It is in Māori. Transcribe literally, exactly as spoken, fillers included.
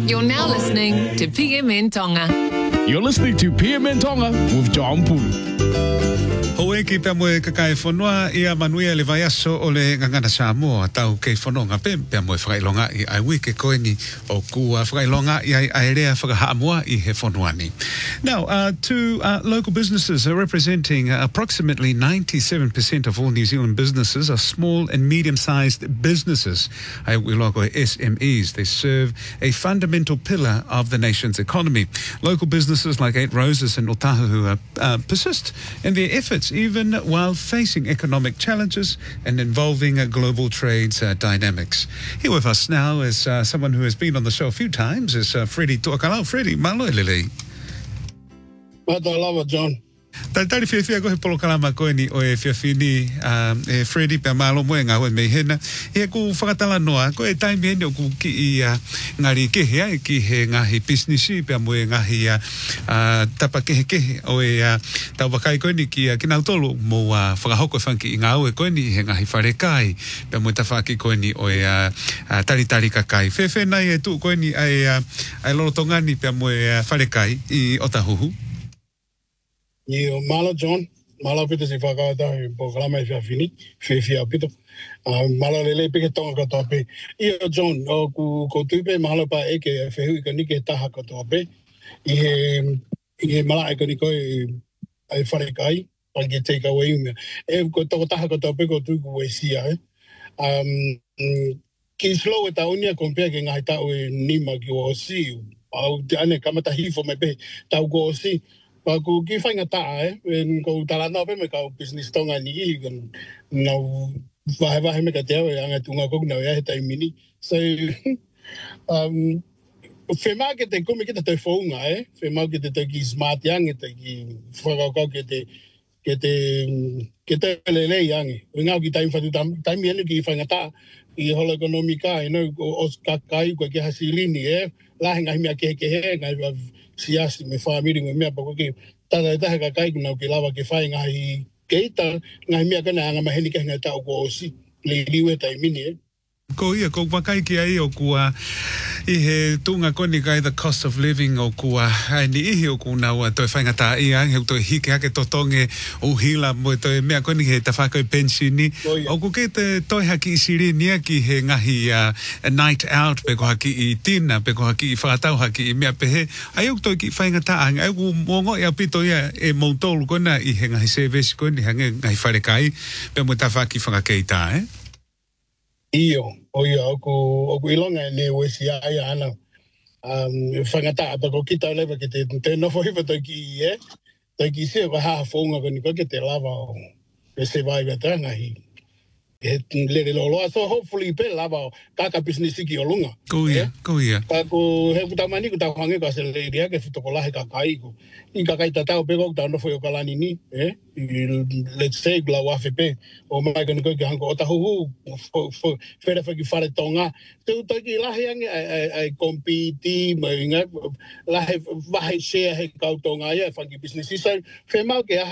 You're now listening to P M N Tonga. You're listening to P M N Tonga with John Pulu. Hoe ki pia moe kakai whanua ia manuia le vai aso o le ngangana Samoa tau kei whanonga pe pia moe whakailonga i ai wike koeni o kua whakailonga i ai aerea whakahaamua i he whanuani. Now, uh, to uh, local businesses are representing uh, approximately ninety-seven percent of all New Zealand businesses are small and medium-sized businesses. Ai wilogo S M Es. They serve a fundamental pillar of the nation's economy. Local businesses like Eight Roses and Otahu uh, uh, persist in their efforts even while facing economic challenges and involving uh, global trade uh, dynamics. Here with us now is uh, someone who has been on the show a few times, is uh, Freddie Tuakalau. Freddie, malo lele. Matalawa, John. Tari fia fia kohe polo kalama koe ni o e fia fini e Freddie pe malo moe ngā hoe mei hena. He ku whakatala noa, koe taimi hene o ku ki i uh, ngari kehe ai, ki he ngahi businessi pe moe ngahi uh, tapa kehe kehe o e uh, tau wakai koe ni ki uh, kinau tolu mo uh, whakahoko whanki i ngā ue koe ni he ngahi wharekai pe moe tawhaki koe ni o e uh, uh, tari tari kakai. Whewhe nai e tu koe ni ai, uh, ai loro tongani pe moe uh, wharekai i Otahuhu. Io malo John, malo pito si whakawata i po kalama i whiawhini, whiawhia pito. Malo lele peke tonga katoa pe. Io John, o ku ko tuipe malo pa eke e whehui ka nike taha katoa pe. I he, i he mala e ka niko e ai wharekai, pange take away umea. E ko toko taha katoa pe ko tuiku e sia e. Um, ki slow e taunia kompea ke ngai tau e nima ki o si. Au te ane kamata hifo me pe tau ko o si. Pa ku ki whainga taa e, en ko talana pe me kau business tonga ni i, kan nau wahe wahe me ka te au e anga tunga koku nau e he tai mini. So, um, whema ke te kume ke te tau whaunga e, whema ke te tau ki smart yang e te ki whakakau ke te, ke te, ke te lele yang e. O ngau ki taimi whatu taimi enu ki whainga taa, i hola ekonomika e no o kakai ko ke hasilini e, lahe ngahi mea kehe kehe, ngahi siasi me whaamiri me mea pako ke tata e taha ka kai kuna o ke lawa ke whae ngahi keita ngahi mea kana anga maheni ke ngai tau ko osi le liwe tai mini e. Ko ia, ko wakai ki ai o kua i he tunga koni kai the cost of living o kua ai ni ihi o kuna ua toi whainga tā i ang he toi hike hake to tonge o hila mo toi mea koni he ta whakau pensioni o ku ke te toi haki i siri nia ki he ngahi uh, a night out pe ko haki i tina pe ko haki i whakatau haki i mea pehe ai o toi ki whainga tā ang ai ku mongo i apito ia e mautolu kona i he ngahi service koni hange ngahi wharekai pe mo ta whaki whakakei tā eh? Iyo, o ia, oku, oku ilonga ne wesi ai ana. Um, whangata apa ko kita lewa ke te, te nofo hiwa toi ki i e, toi ki se ko haha whaunga ko ni ko ke te lava o e se vai wata ngahi. E lere loloa, so hopefully pe lava o kaka business ki o lunga. Ko ia, ko ia. Ka ko he kutamani ku tau hange ka se leria ke fito ko lahe kakai ko. I kakai tatau pe ko tau nofo i o kalani ni, eh? Let's say gla wafe pe o mai kan ko ki hanko Otahuhu fere fa ki fare tonga tu to ki lahe ang ai ai compete mai nga lahe vai share he kau tonga ia fa ki business so fe mau ke